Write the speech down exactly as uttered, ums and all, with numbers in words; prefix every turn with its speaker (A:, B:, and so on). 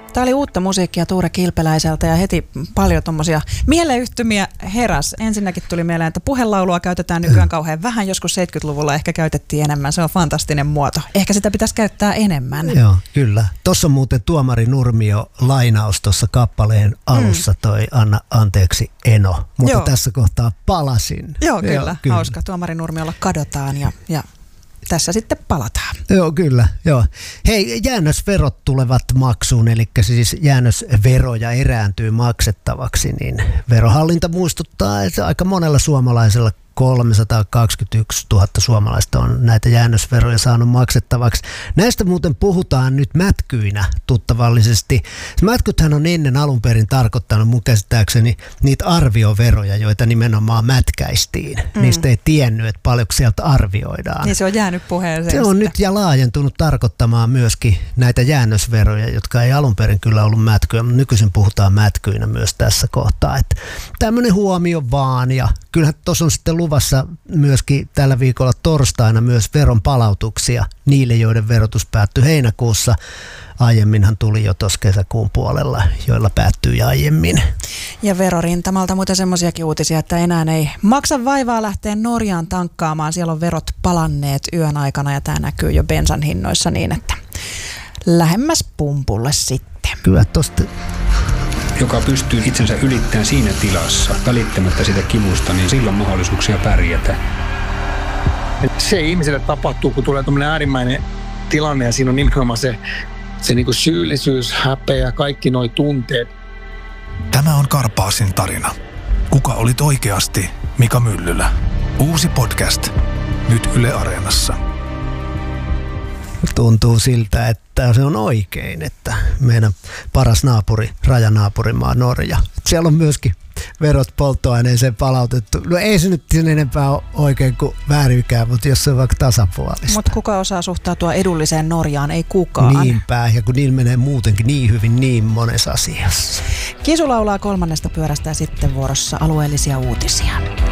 A: Tämä oli uutta musiikkia Tuure Kilpeläiseltä ja heti paljon tuommoisia mieleyhtymiä heräs. Ensinnäkin tuli mieleen, että puhelaulua käytetään nykyään kauhean vähän. Joskus seitsemänkymmentäluvulla ehkä käytettiin enemmän. Se on fantastinen muoto. Ehkä sitä pitäisi käyttää enemmän.
B: Joo, kyllä. Tuossa on muuten Tuomari Nurmio lainaus tuossa kappaleen alussa, toi Anna anteeksi Eno. Mutta Joo. tässä kohtaa palasin.
A: Joo, kyllä. Joo, kyllä. Hauska. Tuomari Nurmiolla kadotaan ja... ja tässä sitten palataan.
B: Joo, kyllä. Joo. Hei, jäännösverot tulevat maksuun, eli siis jäännösveroja erääntyy maksettavaksi, niin verohallinta muistuttaa, että aika monella suomalaisella kolmesataakaksikymmentäyksituhatta suomalaista on näitä jäännösveroja saanut maksettavaksi. Näistä muuten puhutaan nyt mätkyinä tuttavallisesti. Mätkythän on ennen alun perin tarkoittanut mun käsittääkseni niitä arvioveroja, joita nimenomaan mätkäistiin. Mm. Niistä ei tiennyt, että paljonko sieltä arvioidaan.
A: Niin se on jäänyt puheeseen.
B: Se on sitten nyt ja laajentunut tarkoittamaan myöskin näitä jäännösveroja, jotka ei alun perin kyllä ollut mätkyjä, mutta nykyisin puhutaan mätkyinä myös tässä kohtaa. Että tämmöinen huomio vaan, ja kyllähän tuossa on sitten luvassa myöskin tällä viikolla torstaina myös veron palautuksia niille, joiden verotus päättyi heinäkuussa. Aiemminhan tuli jo tuossa kesäkuun puolella, joilla päättyi aiemmin.
A: Ja verorintamalta muuten semmoisiakin uutisia, että enää ei maksa vaivaa lähteä Norjaan tankkaamaan. Siellä on verot palanneet yön aikana ja tämä näkyy jo bensan hinnoissa niin, että lähemmäs pumpulle sitten.
B: Kyllä tosta...
C: joka pystyy itsensä ylittämään siinä tilassa, välittämättä sitä kivusta, niin silloin mahdollisuuksia pärjätä.
D: Se ihmiselle tapahtuu, kun tulee tuommoinen äärimmäinen tilanne ja siinä on nimenomaan se, se niinku syyllisyys, häpeä, kaikki nuo tunteet.
E: Tämä on Karpaasin tarina. Kuka olit oikeasti Mika Myllylä? Uusi podcast. Nyt Yle Areenassa.
B: Tuntuu siltä, että se on oikein, että meidän paras naapuri, rajanaapurimaa Norja. Siellä on myöskin verot polttoaineeseen palautettu. No ei se nyt sen enempää ole oikein kuin väärikään, mutta jos se on vaikka tasapuolista.
A: Mutta kuka osaa suhtautua edulliseen Norjaan? Ei kukaan.
B: Niinpä, ja kun niillä menee muutenkin niin hyvin niin monessa asiassa.
A: Kisu laulaa kolmannesta pyörästä ja sitten vuorossa alueellisia uutisia.